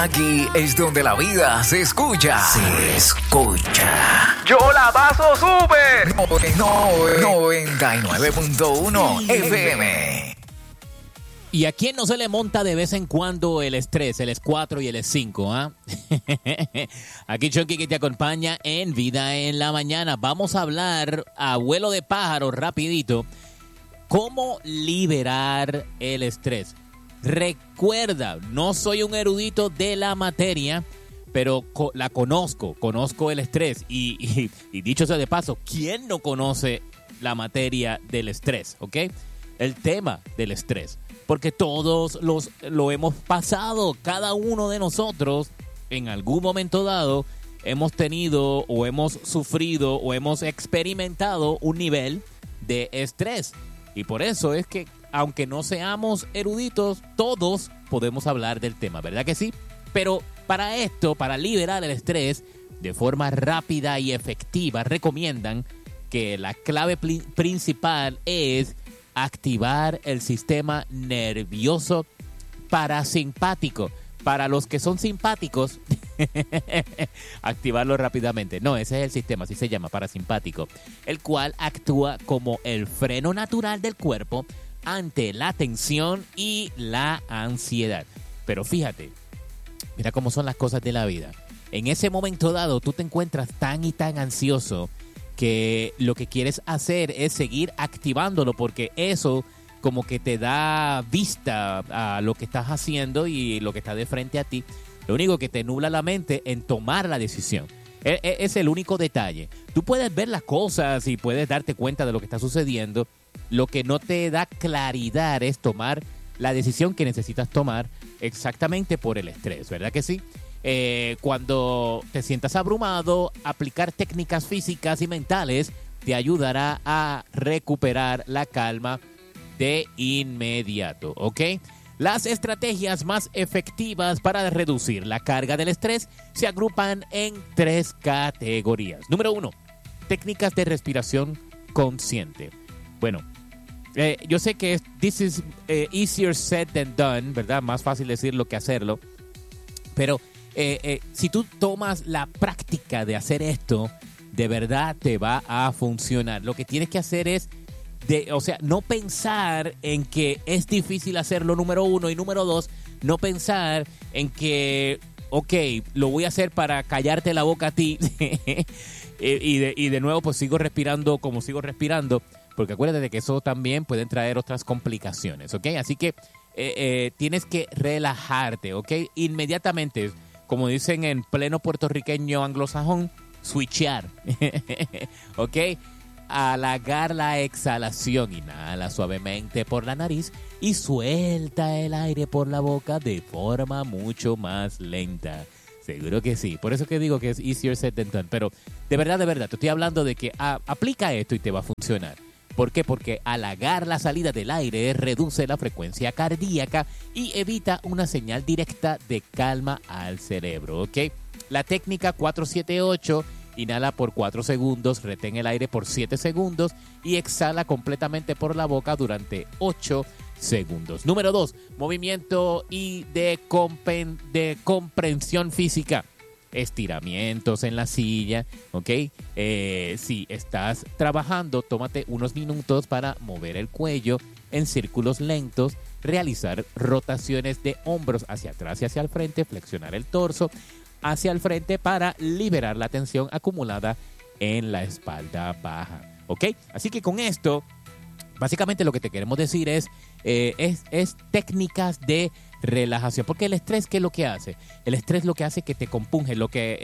Aquí es donde la vida se escucha. Se escucha. ¡Yo la paso súper! 99.1 FM. ¿Y a quién no se le monta de vez en cuando el estrés, el S4 y el S5? ¿Ah? Aquí Chucky que te acompaña en Vida en la Mañana. Vamos a hablar a vuelo de pájaro rapidito. ¿Cómo liberar el estrés? Recuerda, no soy un erudito de la materia, pero la conozco el estrés. Y dicho sea de paso, ¿quién no conoce la materia del estrés? ¿Ok? El tema del estrés. Porque todos lo hemos pasado, cada uno de nosotros en algún momento dado hemos tenido o hemos sufrido o hemos experimentado un nivel de estrés. Y por eso es que, aunque no seamos eruditos, todos podemos hablar del tema, ¿verdad que sí? Pero para esto, para liberar el estrés de forma rápida y efectiva, recomiendan que la clave principal es activar el sistema nervioso parasimpático. Para los que son simpáticos, activarlo rápidamente. No, ese es el sistema, así se llama, parasimpático, el cual actúa como el freno natural del cuerpo ante la tensión y la ansiedad. Pero fíjate, mira cómo son las cosas de la vida. En ese momento dado, tú te encuentras tan y tan ansioso que lo que quieres hacer es seguir activándolo, porque eso como que te da vista a lo que estás haciendo y lo que está de frente a ti. Lo único que te nubla la mente en tomar la decisión. Es el único detalle. Tú puedes ver las cosas y puedes darte cuenta de lo que está sucediendo. Lo que no te da claridad es tomar la decisión que necesitas tomar exactamente por el estrés, ¿verdad que sí? Cuando te sientas abrumado, aplicar técnicas físicas y mentales te ayudará a recuperar la calma de inmediato, ¿ok? Las estrategias más efectivas para reducir la carga del estrés se agrupan en 3 categorías. Número 1, técnicas de respiración consciente. Bueno, yo sé que this is easier said than done, ¿verdad? Más fácil decirlo que hacerlo. Pero si tú tomas la práctica de hacer esto, de verdad te va a funcionar. Lo que tienes que hacer es no pensar en que es difícil hacerlo, número 1, y número 2, no pensar en que, lo voy a hacer para callarte la boca a ti y de nuevo pues sigo respirando como sigo respirando, porque acuérdate de que eso también puede traer otras complicaciones, ¿ok? Así que tienes que relajarte, ¿ok? Inmediatamente, como dicen en pleno puertorriqueño anglosajón, switchear, ¿ok? Alargar la exhalación, inhala suavemente por la nariz y suelta el aire por la boca de forma mucho más lenta. Seguro que sí, por eso que digo que es easier said than done, pero de verdad, te estoy hablando de que aplica esto y te va a funcionar. ¿Por qué? Porque alargar la salida del aire reduce la frecuencia cardíaca y evita una señal directa de calma al cerebro, ¿ok? La técnica 478: inhala por 4 segundos, retén el aire por 7 segundos y exhala completamente por la boca durante 8 segundos. Número 2, movimiento y de comprensión física. Estiramientos en la silla, ¿ok? Si estás trabajando, tómate unos minutos para mover el cuello en círculos lentos, realizar rotaciones de hombros hacia atrás y hacia el frente, flexionar el torso hacia el frente para liberar la tensión acumulada en la espalda baja, ¿ok? Así que con esto, básicamente lo que te queremos decir es técnicas de relajación, porque el estrés, ¿qué es lo que hace? El estrés lo que hace es que te compunge,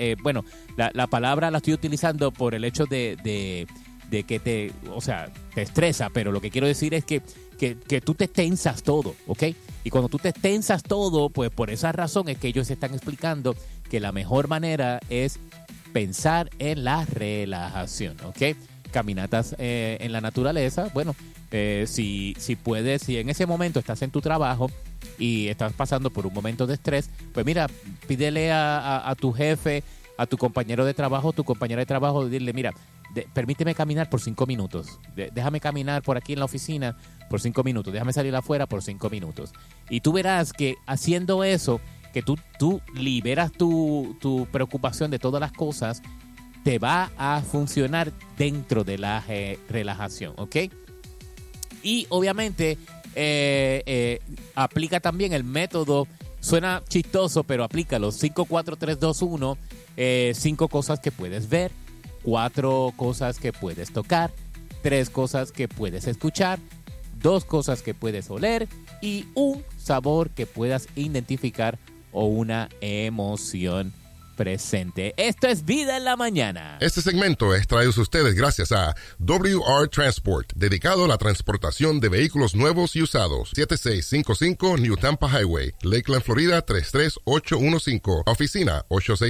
la palabra la estoy utilizando por el hecho de que te estresa, pero lo que quiero decir es que tú te tensas todo, ¿ok? Y cuando tú te tensas todo, pues por esa razón es que ellos están explicando que la mejor manera es pensar en la relajación, ¿ok? Caminatas en la naturaleza, bueno, si puedes, si en ese momento estás en tu trabajo y estás pasando por un momento de estrés, pues mira, pídele a tu jefe, a tu compañero de trabajo, tu compañera de trabajo, dile, mira, permíteme caminar por 5 minutos, déjame caminar por aquí en la oficina por 5 minutos, déjame salir afuera por 5 minutos. Y tú verás que haciendo eso, que tú liberas tu preocupación de todas las cosas, te va a funcionar dentro de la relajación, ¿ok? Y obviamente aplica también el método, suena chistoso, pero aplícalo, 5, 4, 3, 2, 1, 5 cosas que puedes ver, 4 cosas que puedes tocar, 3 cosas que puedes escuchar, 2 cosas que puedes oler y un sabor que puedas identificar o una emoción presente. Esto es Vida en la Mañana. Este segmento es traído a ustedes gracias a WR Transport, dedicado a la transportación de vehículos nuevos y usados. 7655 New Tampa Highway, Lakeland, Florida 33815. Oficina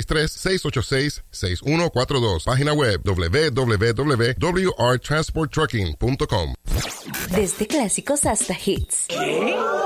863-686-6142. Página web www.wrtransporttrucking.com. Desde clásicos hasta hits.